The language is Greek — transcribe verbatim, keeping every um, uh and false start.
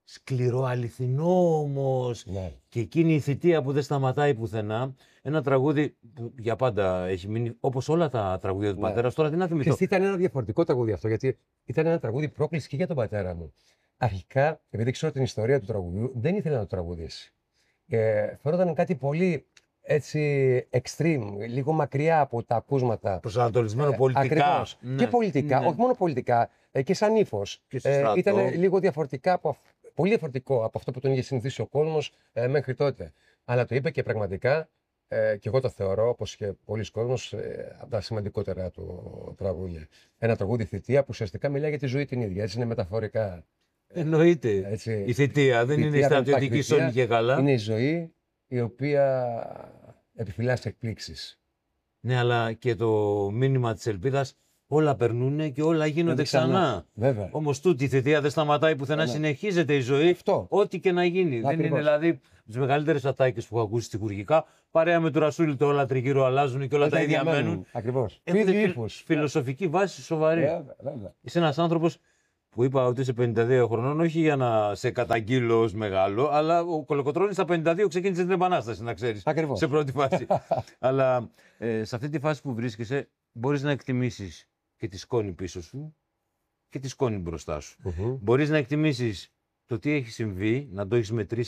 Σκληρό, αληθινό όμως. Ναι. Και εκείνη η θητεία που δεν σταματάει πουθενά. Ένα τραγούδι που για πάντα έχει μείνει, όπως όλα τα τραγούδια του Ναι. πατέρα. Τώρα τι να θυμηθώ. Και ήταν ένα διαφορετικό τραγούδι αυτό, γιατί ήταν ένα τραγούδι πρόκληση και για τον πατέρα μου. Αρχικά, επειδή ξέρω την ιστορία του τραγουδιού, δεν ήθελε να το τραγουδήσει. Ε, φαινόταν κάτι πολύ έτσι extreme, λίγο μακριά από τα ακούσματα. Προσανατολισμένο πολιτικά. Ακριβώς. Ναι. Και πολιτικά, Ναι. όχι μόνο πολιτικά, ε, και σαν ύφος. Και στο Ε, στρατό. ήταν λίγο διαφορετικά από, αυ- πολύ διαφορετικό από αυτό που τον είχε συνηθίσει ο κόσμος ε, μέχρι τότε. Αλλά το είπε και πραγματικά, ε, και εγώ το θεωρώ, όπως και πολλοί κόσμος, ε, από τα σημαντικότερα του τραγούδια. Ένα τραγούδι θητεία που ουσιαστικά μιλάει για τη ζωή την ίδια, έτσι είναι μεταφορικά. Εννοείται. Έτσι, Η θητεία δεν είναι η θητεία δεν στρατιωτική υπάρχει θητεία, σώνη και καλά. Είναι η ζωή η οποία επιφυλάσσει εκπλήξεις. Ναι, αλλά και το μήνυμα της ελπίδας, όλα περνούν και όλα γίνονται Είναι ξανά. ξανά. Βέβαια. Όμως τούτη η θητεία δεν σταματάει πουθενά, Ναι. συνεχίζεται η ζωή, Αυτό. ό,τι και να γίνει. Δεν είναι Ακριβώς. δηλαδή τις μεγαλύτερες ατάκες που έχω ακούσει στοιχουργικά, παρέα με του Ρασούλη το όλα τριγύρω αλλάζουν και όλα τα ίδια μένουν. Ακριβώς. Το Έχουν ίδιο φιλ- ύφος. φιλοσοφική βάση σοβαρή. Βέβαια, βέβαια. Είσαι ένας άνθρωπος που είπα ότι είσαι πενήντα δύο χρονών, όχι για να σε καταγγείλω ως μεγάλο, αλλά ο Κολοκοτρώνης στα πενήντα δύο ξεκίνησε την Επανάσταση, να ξέρεις. Ακριβώς. Σε πρώτη φάση. Αλλά ε, σε αυτή τη φάση που βρίσκεσαι, μπορείς να εκτιμήσεις και τη σκόνη πίσω σου και τη σκόνη μπροστά σου. Μμμ. Μπορείς να εκτιμήσεις το τι έχει συμβεί, να το έχεις μετρήσει